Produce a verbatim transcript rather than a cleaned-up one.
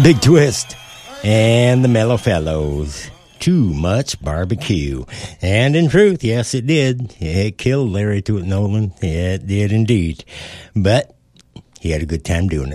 Big Twist and the Mellow Fellows. Too much barbecue. And in truth, yes, it did. It killed Larry Tuitt Nolan. Yeah, it did indeed. But he had a good time doing it.